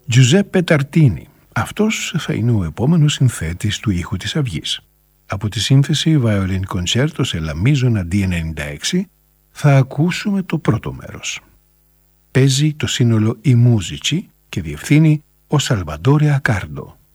Giuseppe Tartini. Αυτός θα είναι ο επόμενος συνθέτης του ήχου της αυγής. Από τη σύνθεση Violin Concerto σε La Mizona D96 θα ακούσουμε το πρώτο μέρος. Παίζει το σύνολο «I Musici» και διευθύνει ο Σαλβαντόρε Ακάρντο.